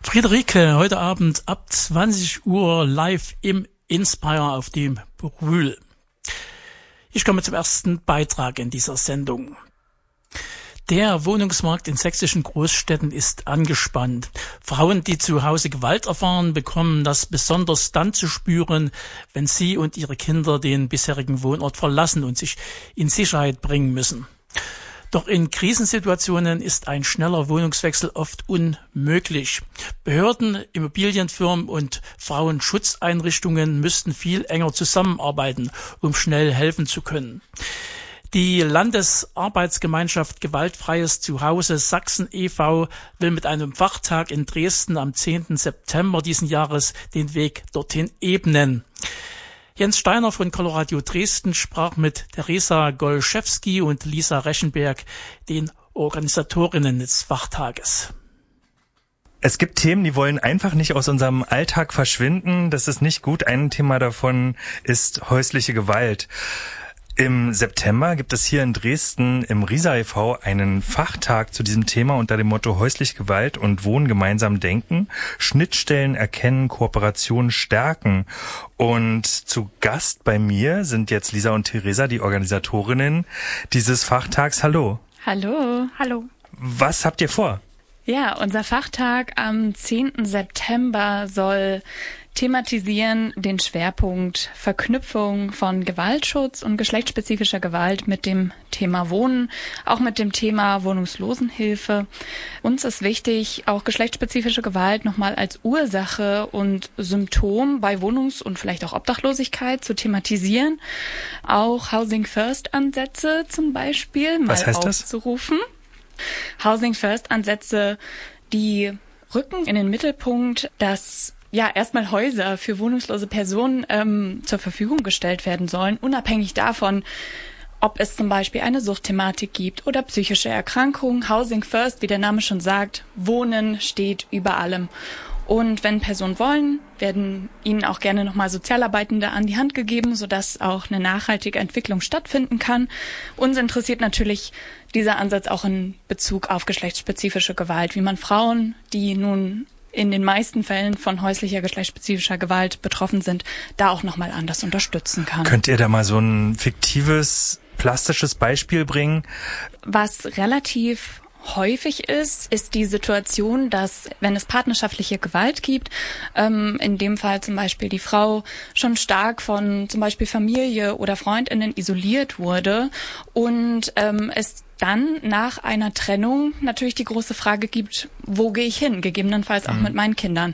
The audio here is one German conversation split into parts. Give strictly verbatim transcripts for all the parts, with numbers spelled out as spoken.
Friederike, heute Abend ab zwanzig Uhr live im Inspire auf dem Brühl. Ich komme zum ersten Beitrag in dieser Sendung. Der Wohnungsmarkt in sächsischen Großstädten ist angespannt. Frauen, die zu Hause Gewalt erfahren, bekommen das besonders dann zu spüren, wenn sie und ihre Kinder den bisherigen Wohnort verlassen und sich in Sicherheit bringen müssen. Doch in Krisensituationen ist ein schneller Wohnungswechsel oft unmöglich. Behörden, Immobilienfirmen und Frauenschutzeinrichtungen müssten viel enger zusammenarbeiten, um schnell helfen zu können. Die Landesarbeitsgemeinschaft Gewaltfreies Zuhause Sachsen e V will mit einem Fachtag in Dresden am zehnten September diesen Jahres den Weg dorthin ebnen. Jens Steiner von Coloradio Dresden sprach mit Theresa Golszewski und Lisa Rechenberg, den Organisatorinnen des Fachtages. Es gibt Themen, die wollen einfach nicht aus unserem Alltag verschwinden. Das ist nicht gut. Ein Thema davon ist häusliche Gewalt. Im September gibt es hier in Dresden im Riesa e V einen Fachtag zu diesem Thema unter dem Motto Häusliche Gewalt und Wohnen gemeinsam denken, Schnittstellen erkennen, Kooperationen stärken. Und zu Gast bei mir sind jetzt Lisa und Theresa, die Organisatorinnen dieses Fachtags. Hallo. Hallo. Hallo. Was habt ihr vor? Ja, unser Fachtag am zehnten September soll thematisieren den Schwerpunkt Verknüpfung von Gewaltschutz und geschlechtsspezifischer Gewalt mit dem Thema Wohnen, auch mit dem Thema Wohnungslosenhilfe. Uns ist wichtig, auch geschlechtsspezifische Gewalt nochmal als Ursache und Symptom bei Wohnungs- und vielleicht auch Obdachlosigkeit zu thematisieren. Auch Housing First Ansätze zum Beispiel mal Was heißt aufzurufen. Das? Housing First Ansätze, die rücken in den Mittelpunkt, dass ja erstmal Häuser für wohnungslose Personen ähm, zur Verfügung gestellt werden sollen, unabhängig davon, ob es zum Beispiel eine Suchtthematik gibt oder psychische Erkrankungen. Housing First, wie der Name schon sagt, Wohnen steht über allem. Und wenn Personen wollen, werden ihnen auch gerne nochmal Sozialarbeitende an die Hand gegeben, sodass auch eine nachhaltige Entwicklung stattfinden kann. Uns interessiert natürlich dieser Ansatz auch in Bezug auf geschlechtsspezifische Gewalt, wie man Frauen, die nun in den meisten Fällen von häuslicher geschlechtsspezifischer Gewalt betroffen sind, da auch nochmal anders unterstützen kann. Könnt ihr da mal so ein fiktives, plastisches Beispiel bringen? Was relativ häufig ist, ist die Situation, dass, wenn es partnerschaftliche Gewalt gibt, ähm, in dem Fall zum Beispiel die Frau schon stark von zum Beispiel Familie oder FreundInnen isoliert wurde und ähm, es dann nach einer Trennung natürlich die große Frage gibt, wo gehe ich hin? Gegebenenfalls auch mhm. mit meinen Kindern.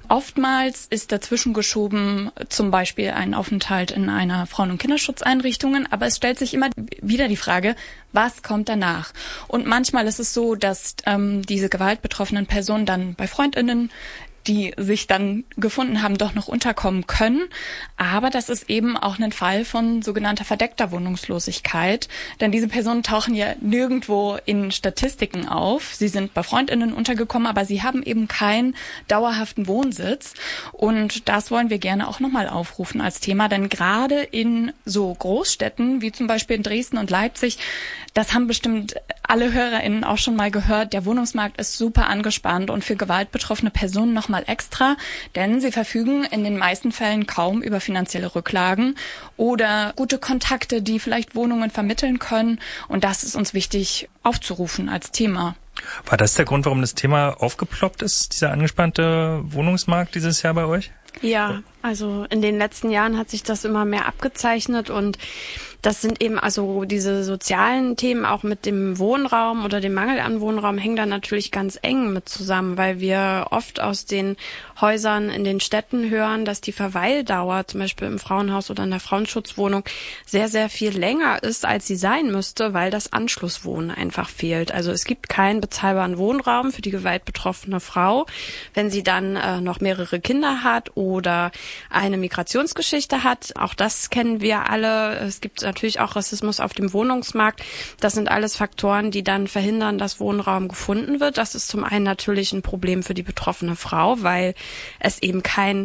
Oftmals ist dazwischen geschoben zum Beispiel ein Aufenthalt in einer Frauen- und Kinderschutzeinrichtung, aber es stellt sich immer wieder die Frage, was kommt danach? Und manchmal ist es so, dass ähm, diese gewaltbetroffenen Personen dann bei FreundInnen, die sich dann gefunden haben, doch noch unterkommen können. Aber das ist eben auch ein Fall von sogenannter verdeckter Wohnungslosigkeit. Denn diese Personen tauchen ja nirgendwo in Statistiken auf. Sie sind bei FreundInnen untergekommen, aber sie haben eben keinen dauerhaften Wohnsitz. Und das wollen wir gerne auch nochmal aufrufen als Thema. Denn gerade in so Großstädten wie zum Beispiel in Dresden und Leipzig, das haben bestimmt alle HörerInnen auch schon mal gehört, der Wohnungsmarkt ist super angespannt und für gewaltbetroffene Personen nochmal extra, denn sie verfügen in den meisten Fällen kaum über finanzielle Rücklagen oder gute Kontakte, die vielleicht Wohnungen vermitteln können. Und das ist uns wichtig aufzurufen als Thema. War das der Grund, warum das Thema aufgeploppt ist, dieser angespannte Wohnungsmarkt dieses Jahr bei euch? Ja, also in den letzten Jahren hat sich das immer mehr abgezeichnet und das sind eben also diese sozialen Themen auch mit dem Wohnraum oder dem Mangel an Wohnraum hängen da natürlich ganz eng mit zusammen, weil wir oft aus den Häusern in den Städten hören, dass die Verweildauer zum Beispiel im Frauenhaus oder in der Frauenschutzwohnung sehr, sehr viel länger ist, als sie sein müsste, weil das Anschlusswohnen einfach fehlt. Also es gibt keinen bezahlbaren Wohnraum für die gewaltbetroffene Frau, wenn sie dann äh, noch mehrere Kinder hat oder eine Migrationsgeschichte hat. Auch das kennen wir alle. Es gibt natürlich auch Rassismus auf dem Wohnungsmarkt. Das sind alles Faktoren, die dann verhindern, dass Wohnraum gefunden wird. Das ist zum einen natürlich ein Problem für die betroffene Frau, weil es eben kein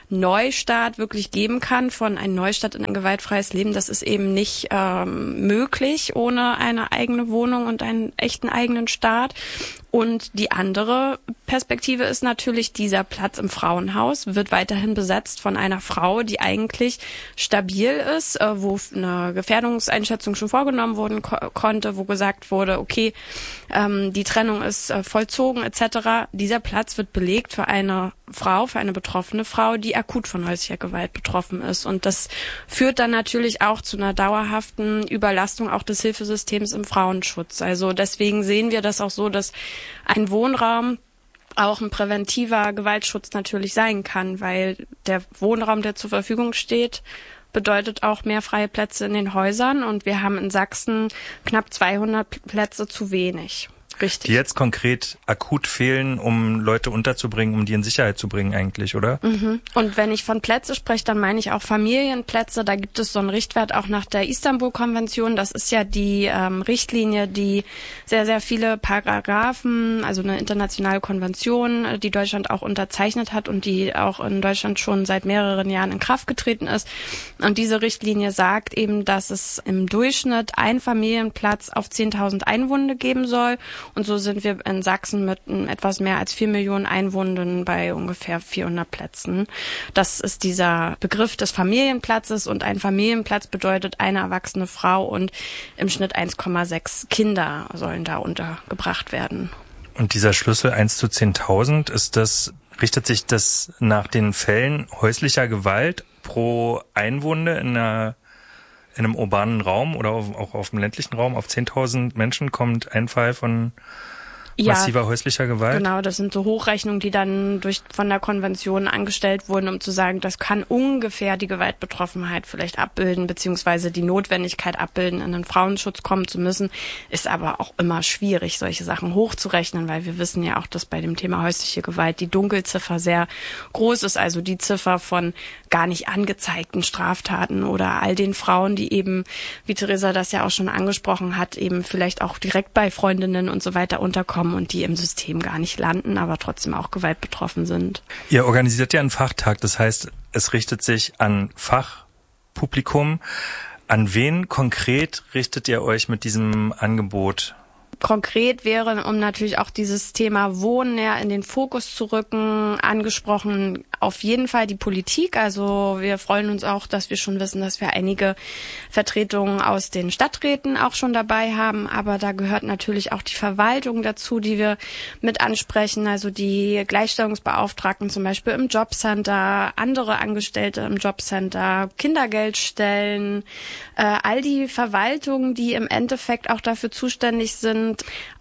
Neustart wirklich geben kann, von einem Neustart in ein gewaltfreies Leben. Das ist eben nicht ähm, möglich ohne eine eigene Wohnung und einen echten eigenen Staat. Und die andere Perspektive ist natürlich, dieser Platz im Frauenhaus wird weiterhin besetzt von einer Frau, die eigentlich stabil ist, äh, wo eine Gefährdungseinschätzung schon vorgenommen worden ko- konnte, wo gesagt wurde, okay, ähm, die Trennung ist äh, vollzogen et cetera. Dieser Platz wird belegt für eine Frau, für eine betroffene Frau, die akut von häuslicher Gewalt betroffen ist. Und das führt dann natürlich auch zu einer dauerhaften Überlastung auch des Hilfesystems im Frauenschutz. Also deswegen sehen wir das auch so, dass ein Wohnraum auch ein präventiver Gewaltschutz natürlich sein kann, weil der Wohnraum, der zur Verfügung steht, bedeutet auch mehr freie Plätze in den Häusern. Und wir haben in Sachsen knapp zweihundert Plätze zu wenig. Richtig. Die jetzt konkret akut fehlen, um Leute unterzubringen, um die in Sicherheit zu bringen eigentlich, oder? Mhm. Und wenn ich von Plätze spreche, dann meine ich auch Familienplätze. Da gibt es so einen Richtwert auch nach der Istanbul-Konvention. Das ist ja die ähm, Richtlinie, die sehr, sehr viele Paragraphen, also eine internationale Konvention, die Deutschland auch unterzeichnet hat und die auch in Deutschland schon seit mehreren Jahren in Kraft getreten ist. Und diese Richtlinie sagt eben, dass es im Durchschnitt einen Familienplatz auf zehntausend Einwohner geben soll. Und so sind wir in Sachsen mit etwas mehr als vier Millionen Einwohnern bei ungefähr vierhundert Plätzen. Das ist dieser Begriff des Familienplatzes, und ein Familienplatz bedeutet eine erwachsene Frau und im Schnitt eins Komma sechs Kinder sollen da untergebracht werden. Und dieser Schlüssel eins zu zehntausend, ist das, richtet sich das nach den Fällen häuslicher Gewalt pro Einwohner in einer in einem urbanen Raum oder auf, auch auf dem ländlichen Raum? Auf zehntausend Menschen kommt ein Fall von massiver ja, häuslicher Gewalt? Genau, das sind so Hochrechnungen, die dann durch von der Konvention angestellt wurden, um zu sagen, das kann ungefähr die Gewaltbetroffenheit vielleicht abbilden, beziehungsweise die Notwendigkeit abbilden, in den Frauenschutz kommen zu müssen. Ist aber auch immer schwierig, solche Sachen hochzurechnen, weil wir wissen ja auch, dass bei dem Thema häusliche Gewalt die Dunkelziffer sehr groß ist, also die Ziffer von gar nicht angezeigten Straftaten oder all den Frauen, die eben, wie Theresa das ja auch schon angesprochen hat, eben vielleicht auch direkt bei Freundinnen und so weiter unterkommen und die im System gar nicht landen, aber trotzdem auch gewaltbetroffen sind. Ihr organisiert ja einen Fachtag, das heißt, es richtet sich an Fachpublikum. An wen konkret richtet ihr euch mit diesem Angebot? Konkret wäre, um natürlich auch dieses Thema Wohnen näher in den Fokus zu rücken, angesprochen auf jeden Fall die Politik. Also wir freuen uns auch, dass wir schon wissen, dass wir einige Vertretungen aus den Stadträten auch schon dabei haben. Aber da gehört natürlich auch die Verwaltung dazu, die wir mit ansprechen. Also die Gleichstellungsbeauftragten zum Beispiel im Jobcenter, andere Angestellte im Jobcenter, Kindergeldstellen, äh, all die Verwaltungen, die im Endeffekt auch dafür zuständig sind,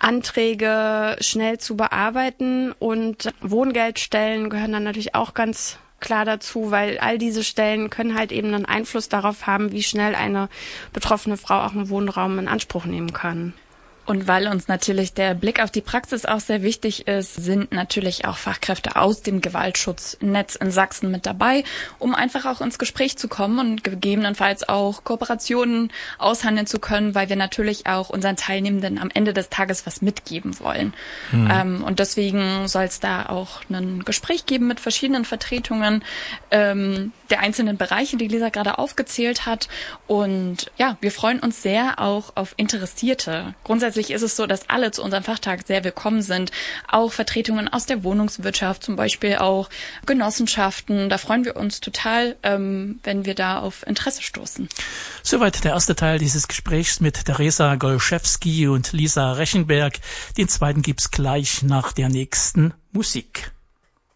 Anträge schnell zu bearbeiten, und Wohngeldstellen gehören dann natürlich auch ganz klar dazu, weil all diese Stellen können halt eben einen Einfluss darauf haben, wie schnell eine betroffene Frau auch einen Wohnraum in Anspruch nehmen kann. Und weil uns natürlich der Blick auf die Praxis auch sehr wichtig ist, sind natürlich auch Fachkräfte aus dem Gewaltschutznetz in Sachsen mit dabei, um einfach auch ins Gespräch zu kommen und gegebenenfalls auch Kooperationen aushandeln zu können, weil wir natürlich auch unseren Teilnehmenden am Ende des Tages was mitgeben wollen. Mhm. Ähm, und deswegen soll es da auch ein Gespräch geben mit verschiedenen Vertretungen ähm, der einzelnen Bereiche, die Lisa gerade aufgezählt hat. Und ja, wir freuen uns sehr auch auf Interessierte. Grundsätzlich ist es so, dass alle zu unserem Fachtag sehr willkommen sind. Auch Vertretungen aus der Wohnungswirtschaft, zum Beispiel auch Genossenschaften. Da freuen wir uns total, ähm, wenn wir da auf Interesse stoßen. Soweit der erste Teil dieses Gesprächs mit Theresa Golszewski und Lisa Rechenberg. Den zweiten gibt's gleich nach der nächsten Musik.